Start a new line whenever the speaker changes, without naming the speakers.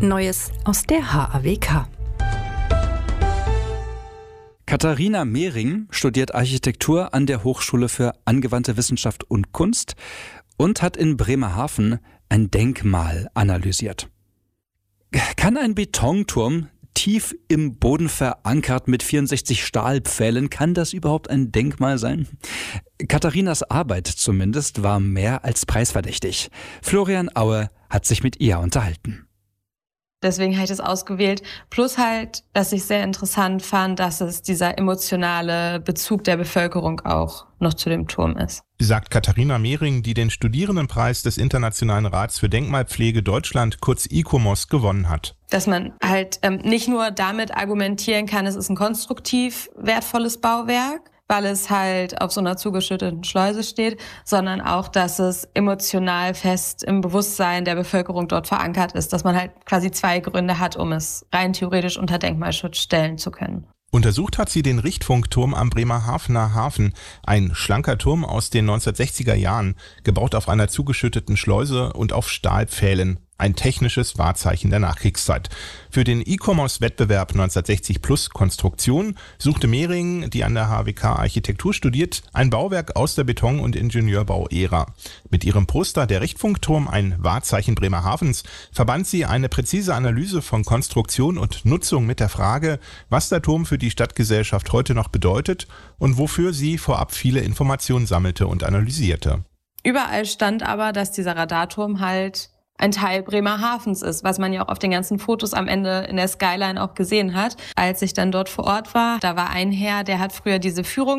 Neues aus der HAWK.
Katharina Mehring studiert Architektur an der Hochschule für angewandte Wissenschaft und Kunst und hat in Bremerhaven ein Denkmal analysiert. Kann ein Betonturm tief im Boden verankert mit 64 Stahlpfählen, kann das überhaupt ein Denkmal sein? Katharinas Arbeit zumindest war mehr als preisverdächtig. Florian Aue hat sich mit ihr unterhalten.
Deswegen habe ich das ausgewählt. Plus halt, dass ich sehr interessant fand, dass es dieser emotionale Bezug der Bevölkerung auch noch zu dem Turm ist.
Sagt Katharina Mehring, die den Studierendenpreis des Internationalen Rats für Denkmalpflege Deutschland, kurz ICOMOS, gewonnen hat.
Dass man halt nicht nur damit argumentieren kann, es ist ein konstruktiv wertvolles Bauwerk, weil es halt auf so einer zugeschütteten Schleuse steht, sondern auch, dass es emotional fest im Bewusstsein der Bevölkerung dort verankert ist, dass man halt quasi zwei Gründe hat, um es rein theoretisch unter Denkmalschutz stellen zu können.
Untersucht hat sie den Richtfunkturm am Bremerhavener Hafen, ein schlanker Turm aus den 1960er Jahren, gebaut auf einer zugeschütteten Schleuse und auf Stahlpfählen. Ein technisches Wahrzeichen der Nachkriegszeit. Für den ICOMOS-Wettbewerb 1960 Plus Konstruktion suchte Mehring, die an der HAWK Architektur studiert, ein Bauwerk aus der Beton- und Ingenieurbau-Ära. Mit ihrem Poster Der Richtfunkturm, ein Wahrzeichen Bremerhavens, verband sie eine präzise Analyse von Konstruktion und Nutzung mit der Frage, was der Turm für die Stadtgesellschaft heute noch bedeutet und wofür sie vorab viele Informationen sammelte und analysierte.
Überall stand aber, dass dieser Radarturm halt ein Teil Bremerhavens ist, was man ja auch auf den ganzen Fotos am Ende in der Skyline auch gesehen hat. Als ich dann dort vor Ort war, da war ein Herr, der hat früher diese Führung